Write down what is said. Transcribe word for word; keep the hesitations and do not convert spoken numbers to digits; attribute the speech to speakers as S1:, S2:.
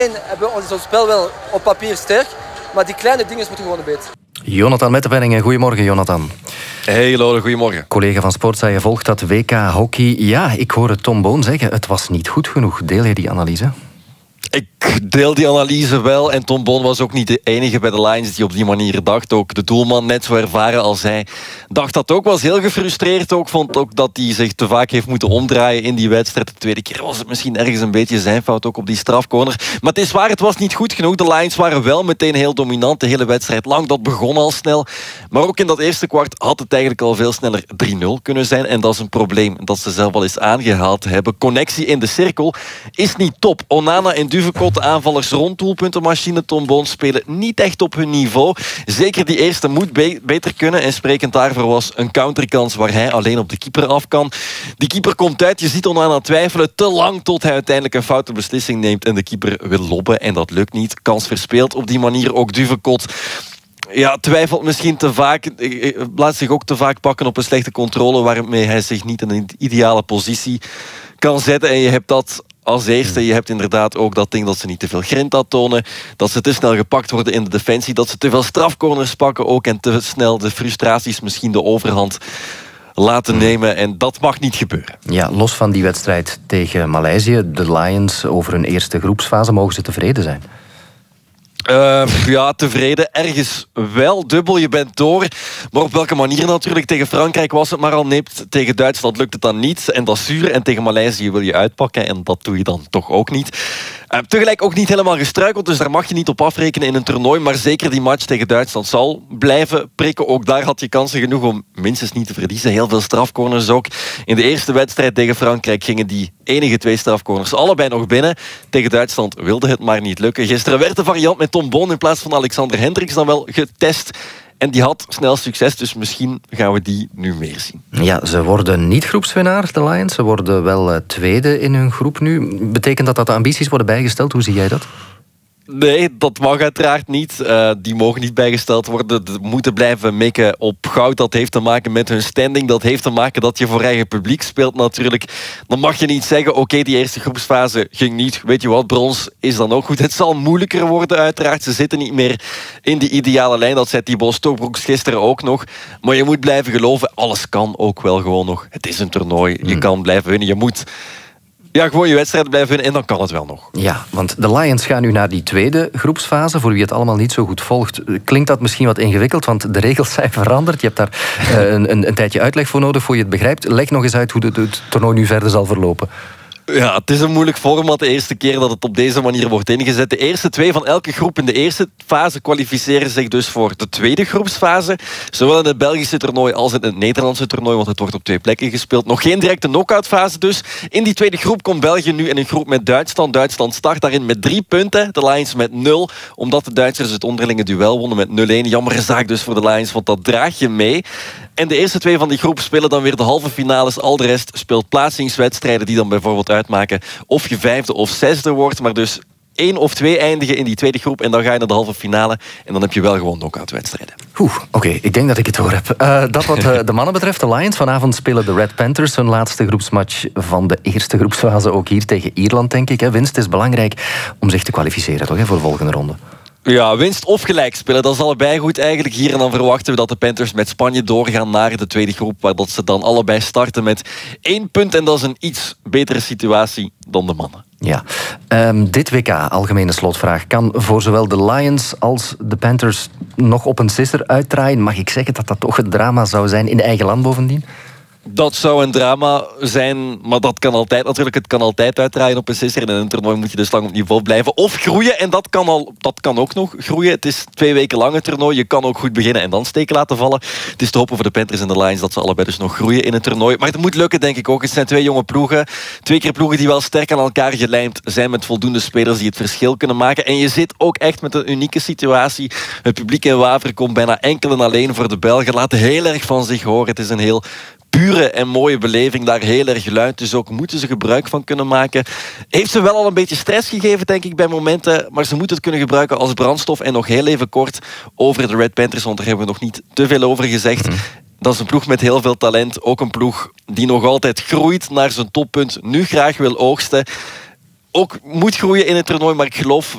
S1: hebben we ons spel wel op papier sterk, maar die kleine dingen moeten gewoon beter.
S2: Jonathan Mettepenningen, goedemorgen Jonathan.
S3: Hey Lode, goedemorgen.
S2: Collega van Sportza, je volgt dat W K hockey. Ja, ik hoorde Tom Boon zeggen, het was niet goed genoeg. Deel je die analyse?
S3: Ik deel die analyse wel. En Tom Boon was ook niet de enige bij de Lions die op die manier dacht. Ook de doelman, net zo ervaren als hij, dacht dat ook. Was heel gefrustreerd ook. Vond ook dat hij zich te vaak heeft moeten omdraaien in die wedstrijd. De tweede keer was het misschien ergens een beetje zijn fout. Ook op die strafcorner. Maar het is waar, het was niet goed genoeg. De Lions waren wel meteen heel dominant. De hele wedstrijd lang. Dat begon al snel. Maar ook in dat eerste kwart had het eigenlijk al veel sneller drie nul kunnen zijn. En dat is een probleem dat ze zelf al eens aangehaald hebben. Connectie in de cirkel is niet top. Onana en Duvekot, de aanvallers rond doelpuntenmachine Tom Boon, spelen niet echt op hun niveau. Zeker die eerste moet be- beter kunnen. En sprekend daarvoor was een counterkans waar hij alleen op de keeper af kan. Die keeper komt uit, je ziet Onana twijfelen te lang tot hij uiteindelijk een foute beslissing neemt en de keeper wil lobben. En dat lukt niet. Kans verspeeld op die manier. Ook Duvekot, ja, twijfelt misschien te vaak. Laat zich ook te vaak pakken op een slechte controle waarmee hij zich niet in een ideale positie kan zetten. En je hebt dat als eerste. Je hebt inderdaad ook dat ding dat ze niet te veel grinta tonen. Dat ze te snel gepakt worden in de defensie. Dat ze te veel strafcorners pakken ook. En te snel de frustraties misschien de overhand laten nemen. En dat mag niet gebeuren.
S2: Ja, los van die wedstrijd tegen Maleisië, de Lions over hun eerste groepsfase, mogen ze tevreden zijn?
S3: Uh, ja, tevreden. Ergens wel. Dubbel, je bent door. Maar op welke manier natuurlijk? Tegen Frankrijk was het maar al nipt. Tegen Duitsland lukt het dan niet. En dat is zuur. En tegen Maleisië wil je uitpakken. En dat doe je dan toch ook niet. Uh, tegelijk ook niet helemaal gestruikeld. Dus daar mag je niet op afrekenen in een toernooi. Maar zeker die match tegen Duitsland zal blijven prikken. Ook daar had je kansen genoeg om minstens niet te verliezen. Heel veel strafcorners ook. In de eerste wedstrijd tegen Frankrijk gingen die enige twee strafcorners allebei nog binnen. Tegen Duitsland wilde het maar niet lukken. Gisteren werd de variant met Tom Boon in plaats van Alexander Hendricks dan wel getest. En die had snel succes, dus misschien gaan we die nu meer zien.
S2: Ja, ze worden niet groepswinnaar, de Lions. Ze worden wel uh, tweede in hun groep nu. Betekent dat dat de ambities worden bijgesteld? Hoe zie jij dat?
S3: Nee, dat mag uiteraard niet. Uh, die mogen niet bijgesteld worden. Ze moeten blijven mikken op goud. Dat heeft te maken met hun standing. Dat heeft te maken dat je voor eigen publiek speelt natuurlijk. Dan mag je niet zeggen, oké, okay, die eerste groepsfase ging niet. Weet je wat, brons is dan ook goed. Het zal moeilijker worden uiteraard. Ze zitten niet meer in die ideale lijn. Dat zei Thibaut Stokbroeks gisteren ook nog. Maar je moet blijven geloven. Alles kan ook wel gewoon nog. Het is een toernooi. Je mm. kan blijven winnen. Je moet Ja, gewoon je wedstrijden blijven winnen en dan kan het wel nog.
S2: Ja, want de Lions gaan nu naar die tweede groepsfase. Voor wie het allemaal niet zo goed volgt, klinkt dat misschien wat ingewikkeld, want de regels zijn veranderd. Je hebt daar uh, een, een, een tijdje uitleg voor nodig voor je het begrijpt. Leg nog eens uit hoe de, het toernooi nu verder zal verlopen.
S3: Ja, het is een moeilijk format. De eerste keer dat het op deze manier wordt ingezet. De eerste twee van elke groep in de eerste fase kwalificeren zich dus voor de tweede groepsfase. Zowel in het Belgische toernooi als in het Nederlandse toernooi, want het wordt op twee plekken gespeeld. Nog geen directe knock-outfase dus. In die tweede groep komt België nu in een groep met Duitsland. Duitsland start daarin met drie punten. De Lions met nul, omdat de Duitsers het onderlinge duel wonnen met nul een. Jammere zaak dus voor de Lions, want dat draag je mee. En de eerste twee van die groep spelen dan weer de halve finales. Al de rest speelt plaatsingswedstrijden die dan bijvoorbeeld uitmaken of je vijfde of zesde wordt. Maar dus één of twee eindigen in die tweede groep en dan ga je naar de halve finale. En dan heb je wel gewoon knock-outwedstrijden.
S2: Oeh, oké, okay, ik denk dat ik het door heb. Uh, dat wat uh, de mannen betreft, de Lions. Vanavond spelen de Red Panthers hun laatste groepsmatch van de eerste groepsfase. Ook hier tegen Ierland, denk ik. Hè. Winst is belangrijk om zich te kwalificeren, toch, hè, voor de volgende ronde.
S3: Ja, winst of gelijk spelen, dat is allebei goed eigenlijk hier. En dan verwachten we dat de Panthers met Spanje doorgaan naar de tweede groep, waar dat ze dan allebei starten met één punt. En dat is een iets betere situatie dan de mannen.
S2: Ja, um, dit W K, algemene slotvraag, kan voor zowel de Lions als de Panthers nog op een sisser uitdraaien. Mag ik zeggen dat dat toch het drama zou zijn in eigen land bovendien?
S3: Dat zou een drama zijn, maar dat kan altijd natuurlijk. Het kan altijd uitdraaien op een sisser. En in een toernooi moet je dus lang op niveau blijven. Of groeien, en dat kan, al, dat kan ook nog groeien. Het is twee weken lang een toernooi. Je kan ook goed beginnen en dan steken laten vallen. Het is te hopen voor de Panthers en de Lions dat ze allebei dus nog groeien in een toernooi. Maar het moet lukken, denk ik ook. Het zijn twee jonge ploegen. Twee keer ploegen die wel sterk aan elkaar gelijmd zijn met voldoende spelers die het verschil kunnen maken. En je zit ook echt met een unieke situatie. Het publiek in Wavre komt bijna enkel en alleen voor de Belgen. Laten heel erg van zich horen. Het is een heel pure en mooie beleving, daar heel erg luid. Dus ook moeten ze gebruik van kunnen maken. Heeft ze wel al een beetje stress gegeven, denk ik, bij momenten. Maar ze moeten het kunnen gebruiken als brandstof. En nog heel even kort over de Red Panthers, want daar hebben we nog niet te veel over gezegd. Mm. Dat is een ploeg met heel veel talent. Ook een ploeg die nog altijd groeit naar zijn toppunt. Nu graag wil oogsten. Ook moet groeien in het toernooi, maar ik geloof